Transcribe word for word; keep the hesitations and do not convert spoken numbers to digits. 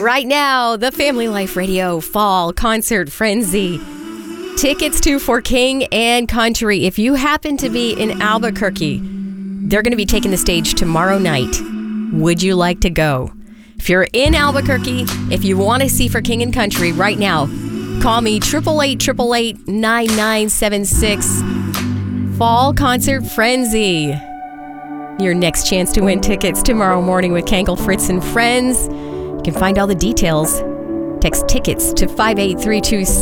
Right now, the Family Life Radio Fall Concert Frenzy. Tickets to For King and Country. If you happen to be in Albuquerque, they're going to be taking the stage tomorrow night. Would you like to go? If you're in Albuquerque, if you want to see For King and Country right now, call me eight eight eight, eight eight eight, nine nine seven six. Fall Concert Frenzy. Your next chance to win tickets tomorrow morning with Kankel, Fritz, and friends. You can find all the details. Text tickets to five eight three two six.